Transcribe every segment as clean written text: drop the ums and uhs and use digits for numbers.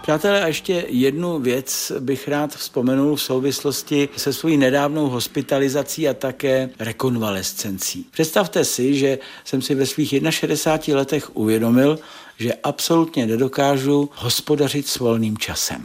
Přátelé, a ještě jednu věc bych rád vzpomenul v souvislosti se svou nedávnou hospitalizací a také rekonvalescencí. Představte si, že jsem si ve svých 61 letech uvědomil, že absolutně nedokážu hospodařit s volným časem.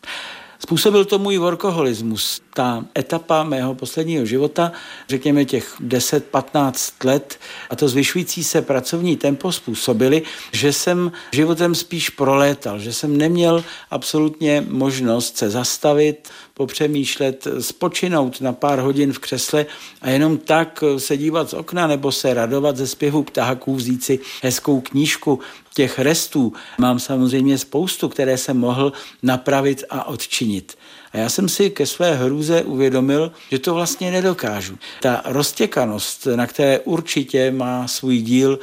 Způsobil to můj workoholismus. Ta etapa mého posledního života, řekněme těch 10-15 let, a to zvyšující se pracovní tempo způsobily, že jsem životem spíš prolétal, že jsem neměl absolutně možnost se zastavit, popřemýšlet, spočinout na pár hodin v křesle a jenom tak se dívat z okna nebo se radovat ze zpěvu ptáků, vzít si hezkou knížku. Těch restů mám samozřejmě spoustu, které jsem mohl napravit a odčinit. A já jsem si ke své hrůze uvědomil, že to vlastně nedokážu. Ta roztěkanost, na které určitě má svůj díl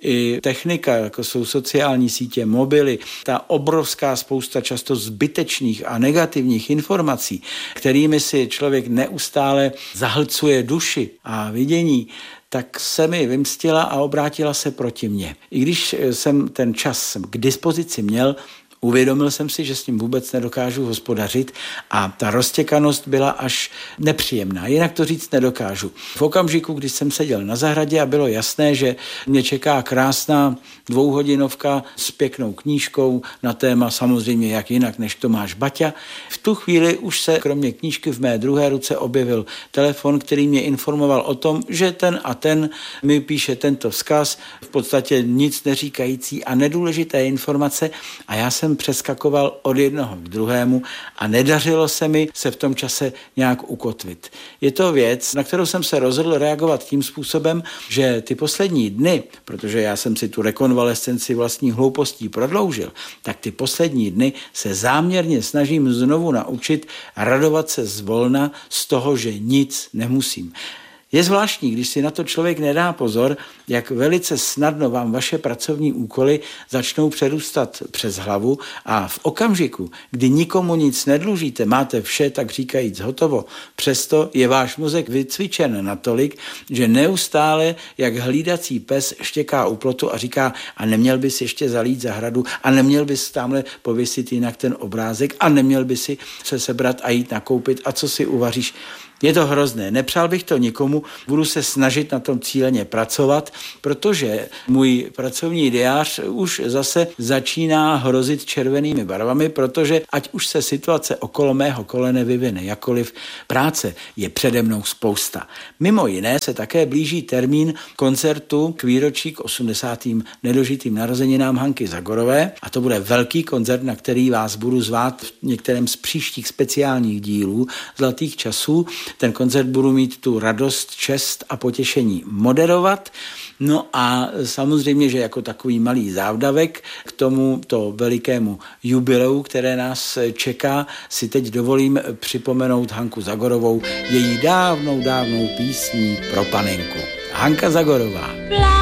i technika, jako jsou sociální sítě, mobily, ta obrovská spousta často zbytečných a negativních informací, kterými si člověk neustále zahlcuje duši a vidění, tak se mi vymstila a obrátila se proti mně. I když jsem ten čas k dispozici měl, uvědomil jsem si, že s tím vůbec nedokážu hospodařit a ta roztěkanost byla až nepříjemná. Jinak to říct nedokážu. V okamžiku, když jsem seděl na zahradě a bylo jasné, že mě čeká krásná 2hodinovka s pěknou knížkou na téma samozřejmě jak jinak než Tomáš Baťa, v tu chvíli už se kromě knížky v mé druhé ruce objevil telefon, který mě informoval o tom, že ten a ten mi píše tento vzkaz, v podstatě nic neříkající a nedůležité informace, a já jsem přeskakoval od jednoho k druhému a nedařilo se mi se v tom čase nějak ukotvit. Je to věc, na kterou jsem se rozhodl reagovat tím způsobem, že ty poslední dny, protože já jsem si tu rekonvalescenci vlastní hloupostí prodloužil, tak ty poslední dny se záměrně snažím znovu naučit radovat se zvolna z toho, že nic nemusím. Je zvláštní, když si na to člověk nedá pozor, jak velice snadno vám vaše pracovní úkoly začnou přerůstat přes hlavu a v okamžiku, kdy nikomu nic nedlužíte, máte vše, tak říkajíc hotovo. Přesto je váš mozek vycvičen natolik, že neustále, jak hlídací pes, štěká u plotu a říká, a neměl bys ještě zalít zahradu, a neměl bys tamhle pověsit jinak ten obrázek, a neměl bys si se sebrat a jít nakoupit, a co si uvaříš. Je to hrozné, nepřál bych to nikomu, budu se snažit na tom cíleně pracovat, protože můj pracovní diář už zase začíná hrozit červenými barvami, protože ať už se situace okolo mého kolene vyvine jakkoliv, práce je přede mnou spousta. Mimo jiné se také blíží termín koncertu k výročí k 80. nedožitým narozeninám Hanky Zagorové a to bude velký koncert, na který vás budu zvát v některém z příštích speciálních dílů Zlatých časů. Ten koncert budu mít tu radost, čest a potěšení moderovat. No a samozřejmě, že jako takový malý závdavek k tomuto velikému jubileu, které nás čeká, si teď dovolím připomenout Hanku Zagorovou, její dávnou písní pro panenku. Hanka Zagorová.